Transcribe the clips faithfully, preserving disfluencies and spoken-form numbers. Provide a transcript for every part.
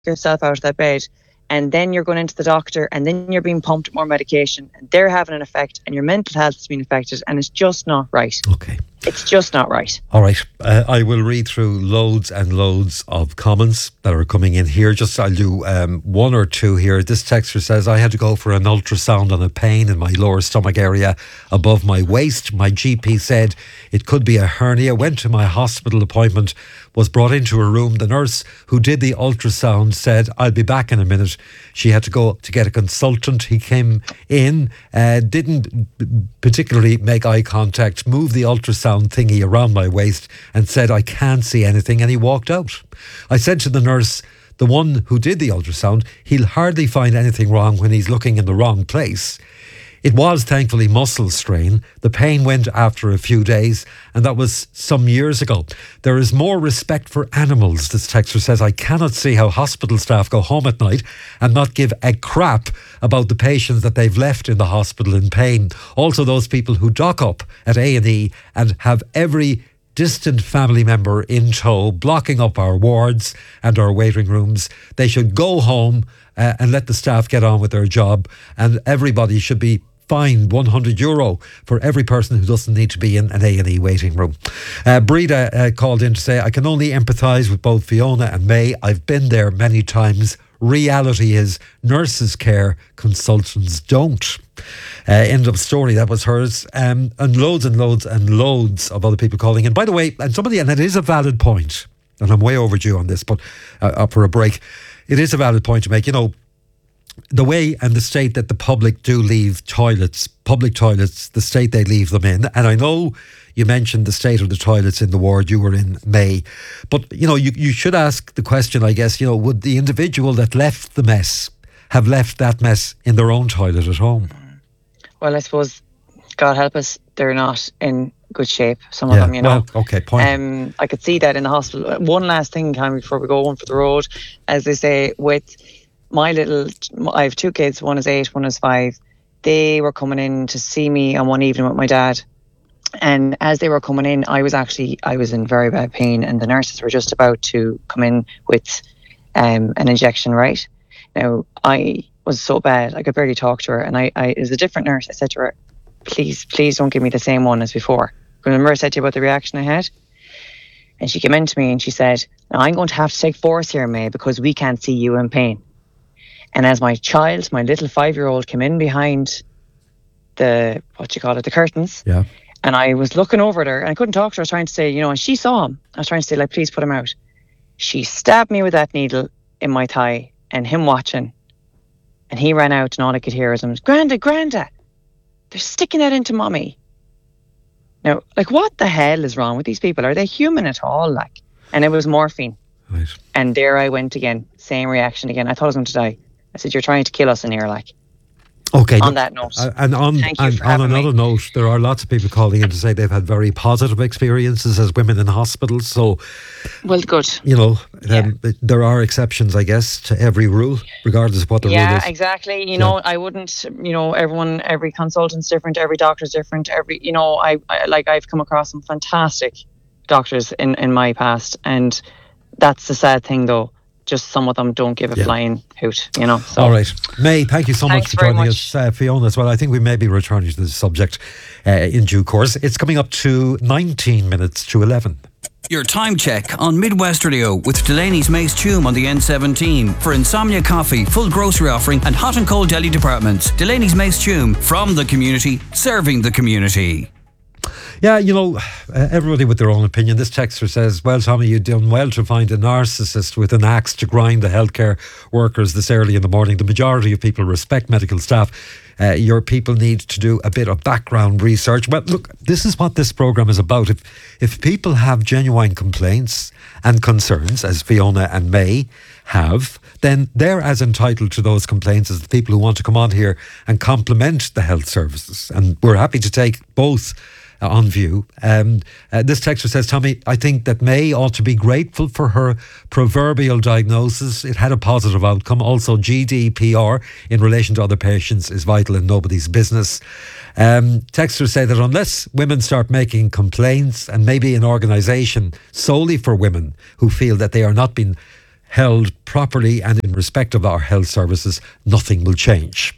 yourself out of that bed, and then you're going into the doctor, and then you're being pumped with more medication, and they're having an effect, and your mental health is being affected, and it's just not right. Okay. It's just not right. All right. Uh, I will read through loads and loads of comments that are coming in here. Just I'll do um, one or two here. This texter says, I had to go for an ultrasound on a pain in my lower stomach area above my waist. My G P said it could be a hernia. Went to my hospital appointment, was brought into a room. The nurse who did the ultrasound said, I'll be back in a minute. She had to go to get a consultant. He came in, uh, didn't particularly make eye contact, moved the ultrasound thingy around my waist and said, I can't see anything, and he walked out. I said to the nurse, the one who did the ultrasound, he'll hardly find anything wrong when he's looking in the wrong place. It was thankfully muscle strain. The pain went after a few days, and that was some years ago. There is more respect for animals, this texter says. I cannot see how hospital staff go home at night and not give a crap about the patients that they've left in the hospital in pain. Also those people who dock up at A and E and have every distant family member in tow, blocking up our wards and our waiting rooms. They should go home uh, and let the staff get on with their job, and everybody should be fined one hundred euro for every person who doesn't need to be in an A and E waiting room. Uh, Breda uh, called in to say, I can only empathise with both Fiona and May. I've been there many times. Reality is nurses care, consultants don't. Uh, end of story. That was hers. Um, and loads and loads and loads of other people calling in. By the way, and somebody, and it is a valid point, and I'm way overdue on this, but uh, up for a break. It is a valid point to make. You know, the way and the state that the public do leave toilets, public toilets, the state they leave them in. And I know you mentioned the state of the toilets in the ward you were in, May. But, you know, you, you should ask the question, I guess, you know, would the individual that left the mess have left that mess in their own toilet at home? Well, I suppose, God help us, they're not in good shape, some of yeah, them, you know. Well, okay, point. Um, I could see that in the hospital. One last thing, Cam, before we go on for the road. As they say, with my little, I have two kids, one is eight, one is five. They were coming in to see me on one evening with my dad. And as they were coming in, I was actually, I was in very bad pain, and the nurses were just about to come in with um, an injection, right? Now, I was so bad, I could barely talk to her. And I, I, it was a different nurse. I said to her, please, please don't give me the same one as before. Remember I said to you about the reaction I had? And she came in to me and she said, now I'm going to have to take force here, May, because we can't see you in pain. And as my child, my little five-year-old, came in behind the, what do you call it, the curtains. Yeah. And I was looking over at her and I couldn't talk to her. I was trying to say, you know, and she saw him. I was trying to say, like, please put him out. She stabbed me with that needle in my thigh, and him watching. And he ran out, and all I could hear was him, Granda, Granda, they're sticking that into mommy. Now, like, what the hell is wrong with these people? Are they human at all? Like, and it was morphine. Right. And there I went again. Same reaction again. I thought I was going to die. I said, you're trying to kill us in here, like. Okay. On that note. Uh, and on, Thank you and for on having another me. note, there are lots of people calling in to say they've had very positive experiences as women in hospitals. So, well, good. You know, Yeah. um, there are exceptions, I guess, to every rule, regardless of what the yeah, rule is. Yeah, exactly. You Yeah. know, I wouldn't, you know, everyone, every consultant's different, every doctor's different, every, you know, I, I like, I've come across some fantastic doctors in, in my past. And that's the sad thing, though. Just some of them don't give a Yeah. flying hoot, you know. So. All right. May, thank you so much Thanks for very joining much. us. Uh, Fiona as well. I think we may be returning to this subject uh, in due course. It's coming up to nineteen minutes to eleven. Your time check on Midwest Radio with Delaney's Mace Tume on the N seventeen. For Insomnia Coffee, full grocery offering and hot and cold deli departments. Delaney's Mace Tume, from the community, serving the community. Yeah, you know, uh, everybody with their own opinion. This texter says, well, Tommy, you've done well to find a narcissist with an axe to grind the healthcare workers this early in the morning. The majority of people respect medical staff. Uh, your people need to do a bit of background research. Well, look, this is what this programme is about. If, if people have genuine complaints and concerns, as Fiona and May have, then they're as entitled to those complaints as the people who want to come on here and compliment the health services. And we're happy to take both on view. Um, uh, this texter says, Tommy, I think that May ought to be grateful for her proverbial diagnosis. It had a positive outcome. Also, G D P R in relation to other patients is vital and nobody's business. Um, texters say that unless women start making complaints, and maybe an organisation solely for women who feel that they are not being held properly and in respect of our health services, nothing will change.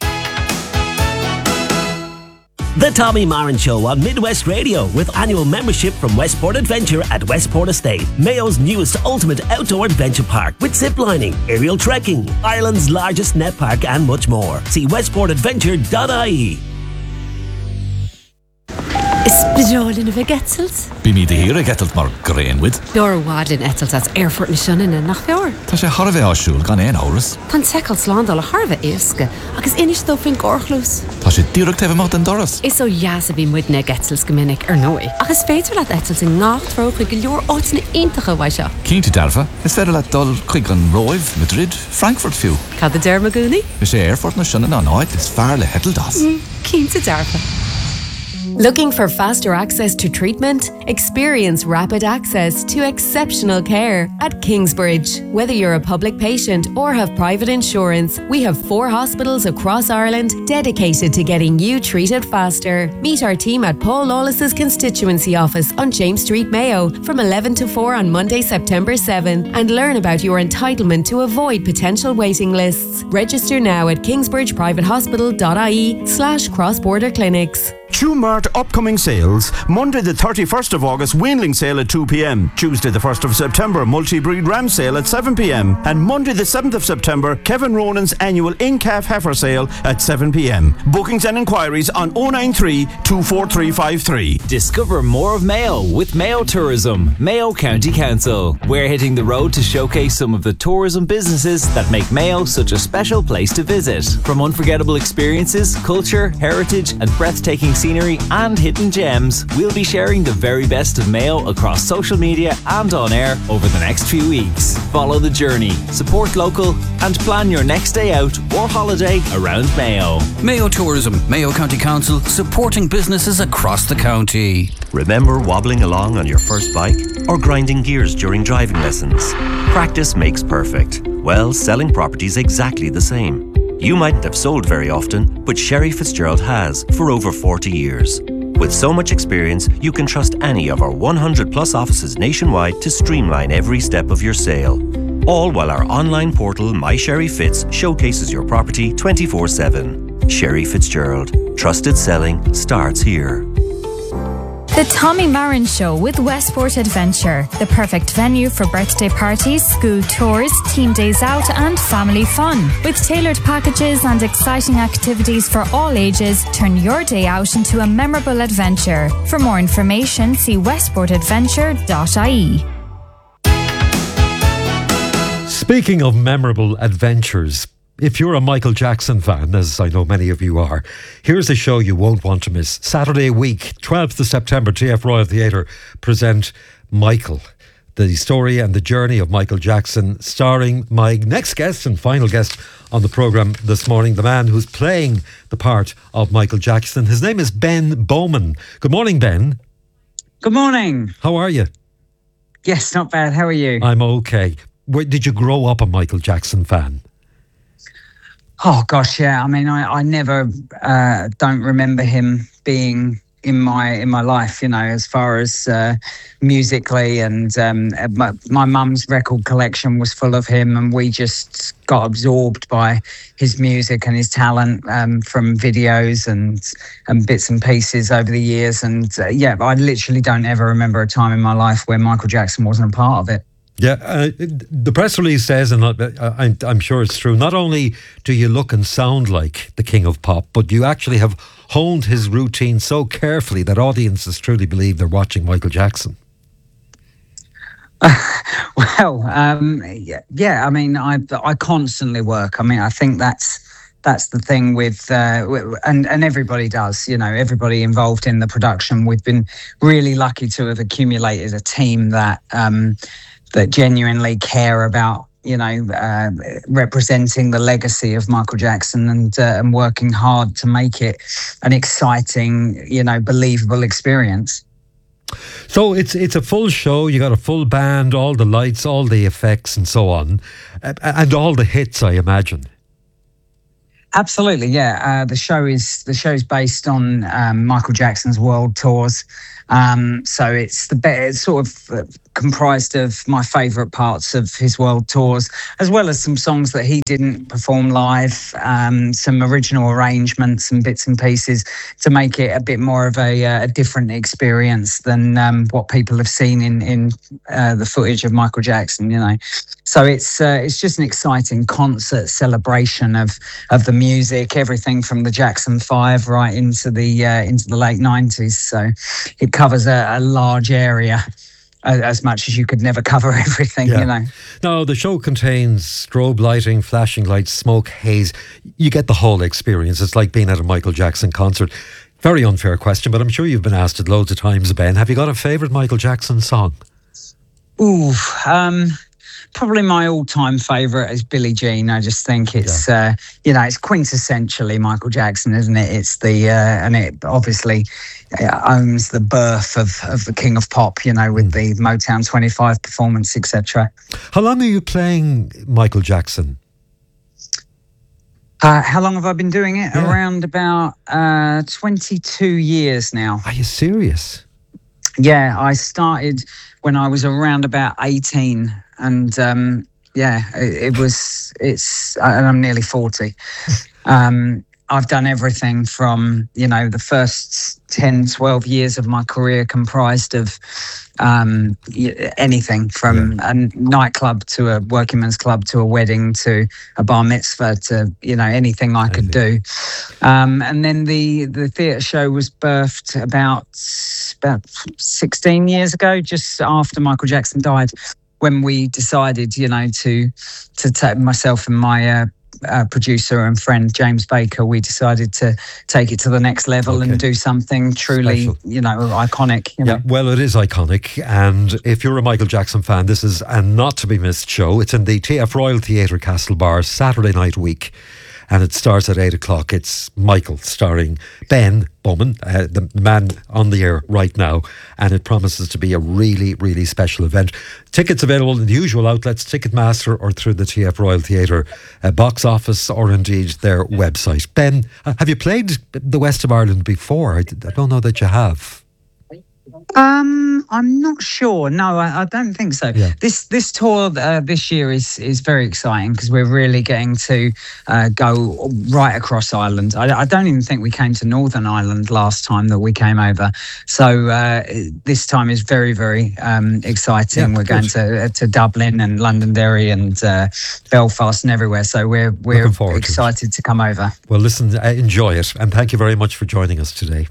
The Tommy Marin Show on Midwest Radio, with annual membership from Westport Adventure at Westport Estate, Mayo's newest ultimate outdoor adventure park, with ziplining, aerial trekking, Ireland's largest net park, and much more. See westport adventure dot I E. Is bedrollen of a getzels? Bí mi de hir a getelt mar grainwid. Bior wadlin etels as Erfurt na Shannon and Nachfior. Tá sé harve ásúl gan ein áras. Pan secol slandal a harva iske, agus inis do fin gorchlus. Tá sé direct teve mat an doras. Is so jas a bí muidne getzels geminnig er noi. Agus féidir laat etels in nacht vroeg ik lior otsne intige waisha. Cínti darfa, is verder laat dol chuig an Roiv, Madrid, Frankfurt fiú. Ca de dermaguni? Is sé Erfurt na Shannon an áid is fearle hetel das. Cínti darfa. Looking for faster access to treatment? Experience rapid access to exceptional care at Kingsbridge. Whether you're a public patient or have private insurance, we have four hospitals across Ireland dedicated to getting you treated faster. Meet our team at Paul Lawless's constituency office on James Street, Mayo, from eleven to four on Monday, September seventh, and learn about your entitlement to avoid potential waiting lists. Register now at kingsbridgeprivatehospital dot I E slash cross-border clinics. Tumart upcoming sales. Monday the thirty-first of August, weanling sale at two p.m. Tuesday the first of September, multi-breed ram sale at seven p.m. And Monday the seventh of September, Kevin Ronan's annual in-calf heifer sale at seven p.m. Bookings and inquiries on oh nine three, two four three five three. Discover more of Mayo with Mayo Tourism, Mayo County Council. We're hitting the road to showcase some of the tourism businesses that make Mayo such a special place to visit. From unforgettable experiences, culture, heritage and breathtaking scenery and hidden gems, we'll be sharing the very best of Mayo across social media and on air over the next few weeks. Follow the journey, support local, and plan your next day out or holiday around Mayo. Mayo Tourism, Mayo County Council, supporting businesses across the county. Remember wobbling along on your first bike or grinding gears during driving lessons? Practice makes perfect. Well, selling property's exactly the same. You mightn't have sold very often, but Sherry Fitzgerald has for over forty years. With so much experience, you can trust any of our one hundred plus offices nationwide to streamline every step of your sale. All while our online portal, My Sherry Fitz, showcases your property twenty-four seven. Sherry Fitzgerald. Trusted selling starts here. The Tommy Marin Show with Westport Adventure, the perfect venue for birthday parties, school tours, team days out and family fun. With tailored packages and exciting activities for all ages, turn your day out into a memorable adventure. For more information, see westport adventure dot I E. Speaking of memorable adventures, if you're a Michael Jackson fan, as I know many of you are, here's a show you won't want to miss. Saturday week, twelfth of September, T F Royal Theatre present Michael, the story and the journey of Michael Jackson, starring my next guest and final guest on the programme this morning, the man who's playing the part of Michael Jackson. His name is Ben Bowman. Good morning, Ben. Good morning. How are you? Yes, not bad. How are you? I'm okay. Where, did you grow up a Michael Jackson fan? Oh gosh, yeah. I mean, I, I never uh, don't remember him being in my in my life. You know, as far as uh, musically, and um, my, my mum's record collection was full of him, and we just got absorbed by his music and his talent um, from videos and and bits and pieces over the years. And uh, yeah, I literally don't ever remember a time in my life where Michael Jackson wasn't a part of it. Yeah, uh, the press release says, and I'm, I'm sure it's true, not only do you look and sound like the king of pop, but you actually have honed his routine so carefully that audiences truly believe they're watching Michael Jackson. Well, um, yeah, yeah, I mean, I I constantly work. I mean, I think that's that's the thing with, uh, and, and everybody does, you know, everybody involved in the production. We've been really lucky to have accumulated a team that... Um, that genuinely care about, you know, uh, representing the legacy of Michael Jackson and uh, and working hard to make it an exciting, you know, believable experience. So it's it's a full show. You got a full band, all the lights, all the effects, and so on, and all the hits, I imagine. Absolutely, yeah. Uh, the show is the show's based on um, Michael Jackson's world tours, um, so it's the it's sort of. Uh, comprised of my favourite parts of his world tours, as well as some songs that he didn't perform live, um, some original arrangements and bits and pieces to make it a bit more of a, a different experience than um, what people have seen in in uh, the footage of Michael Jackson. You know, so it's uh, it's just an exciting concert celebration of of the music, everything from the Jackson Five right into the uh, into the late nineties. So it covers a, a large area, as much as you could never cover everything, yeah. you know. No, the show contains strobe lighting, flashing lights, smoke, haze. You get the whole experience. It's like being at a Michael Jackson concert. Very unfair question, but I'm sure you've been asked it loads of times, Ben. Have you got a favourite Michael Jackson song? Ooh, um... probably my all-time favourite is Billie Jean. I just think it's, yeah. uh, you know, it's quintessentially Michael Jackson, isn't it? It's the, uh, and it obviously uh, owns the birth of, of the King of Pop, you know, with mm. the Motown twenty-five performance, et cetera. How long are you playing Michael Jackson? Uh, how long have I been doing it? Yeah. Around about uh, twenty-two years now. Are you serious? Yeah, I started when I was around about eighteen. And um, yeah, it, it was, it's, and I'm nearly forty. Um, I've done everything from, you know, the first ten, twelve years of my career comprised of um, anything from yeah. a nightclub to a working men's club to a wedding to a bar mitzvah to, you know, anything I could do. Um, and then the, the theatre show was birthed about, about sixteen years ago, just after Michael Jackson died, when we decided, you know, to to take myself and my uh, uh, producer and friend James Baker, we decided to take it to the next level okay. and do something truly, Special. you know, iconic. You yeah, know? Well, it is iconic, and if you're a Michael Jackson fan, this is a not to be missed show. It's in the T F Royal Theatre, Castlebar, Saturday night week. And it starts at eight o'clock. It's Michael starring Ben Bowman, uh, the man on the air right now. And it promises to be a really, really special event. Tickets available in the usual outlets, Ticketmaster or through the T F Royal Theatre uh, box office or indeed their website. Ben, uh, have you played the West of Ireland before? I, I don't know that you have. Um, I'm not sure. No, I, I don't think so. Yeah. This this tour uh, this year is is very exciting because we're really getting to uh, go right across Ireland. I, I don't even think we came to Northern Ireland last time that we came over. So uh, this time is very very um, exciting. Yeah, we're going to to Dublin and Londonderry and uh, Belfast and everywhere. So we're we're excited to, to come over. Well, listen, enjoy it, and thank you very much for joining us today.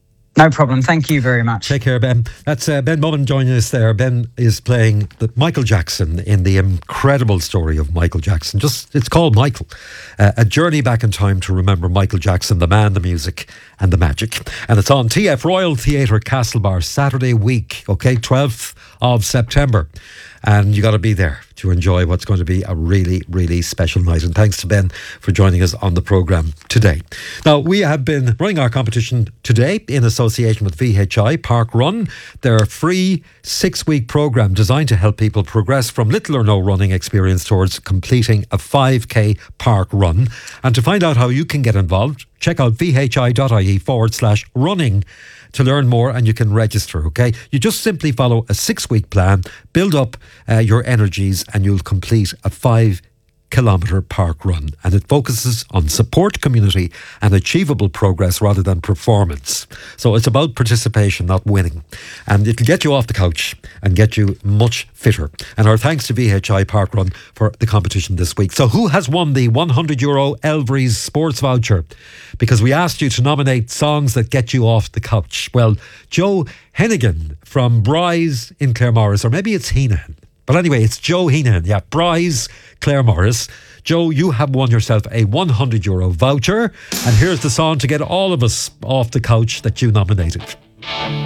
No problem. Thank you very much. Take care, Ben. That's uh, Ben Bowman joining us there. Ben is playing the Michael Jackson in the incredible story of Michael Jackson. Just, it's called Michael. Uh, a journey back in time to remember Michael Jackson, the man, the music and the magic. And it's on T F Royal Theatre, Castlebar, Saturday week, okay, twelfth of September. And you got to be there to enjoy what's going to be a really, really special night. And thanks to Ben for joining us on the programme today. Now, we have been running our competition today in association with V H I Park Run. Their free six-week programme designed to help people progress from little or no running experience towards completing a five K park run. And to find out how you can get involved, check out vhi.ie forward slash running to learn more, and you can register, okay? You just simply follow a six-week plan, build up uh, your energies, and you'll complete a five kilometre park run. And it focuses on support, community and achievable progress rather than performance. So it's about participation, not winning. And it'll get you off the couch and get you much fitter. And our thanks to V H I Park Run for the competition this week. So who has won the one hundred euro Elvery's sports voucher? Because we asked you to nominate songs that get you off the couch. Well, Joe Hennigan from Bryce in Claremorris, or maybe it's Heenan. But anyway, it's Joe Heenan, yeah, Bryce, Claremorris. Joe, you have won yourself a one hundred euro voucher. And here's the song to get all of us off the couch that you nominated.